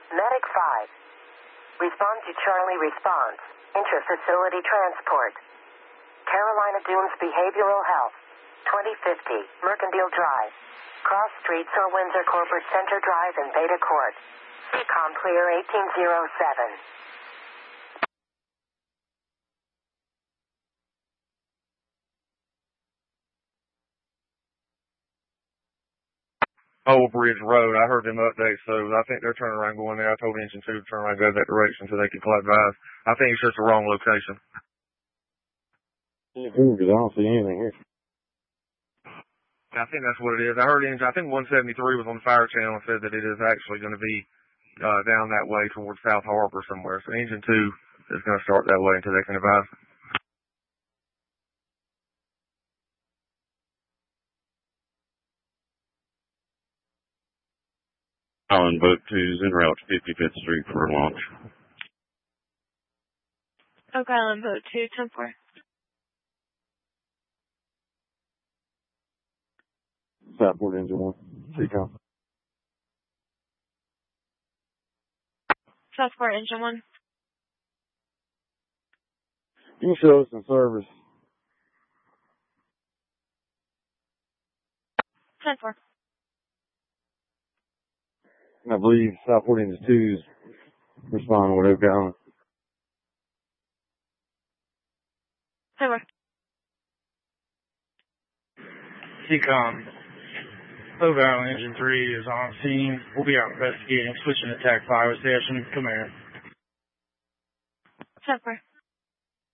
Medic 5. Respond to Charlie response. Intra-facility transport. Carolina Dunes Behavioral Health. 2050, Mercantile Drive. Cross Streets or Windsor Corporate Center Drive and Beta Court. CCOM clear 1807. Old Bridge Road. I heard them update, so I think they're turning around going there. I told Engine 2 to turn around and go that direction so they could collect advise. I think it's just the wrong location. Yeah, because I don't see anything here. I think that's what it is. I heard Engine, I think 173 was on the fire channel and said that it is actually going to be down that way towards South Harbor somewhere. So Engine 2 is going to start that way until they can advise. Island Boat 2 is en route to 55th Street for launch. Oak Island Boat 2, 10-4. Southport Engine 1, CCOM. Southport Engine 1. Can you show us in service? 10-4. I believe Southport Engine 2 is responding with Oak Island. 10-4. CCOM. Oak Island Engine 3 is on scene. We'll be out investigating. Switching to TAC 5 station. Come here. 10-4.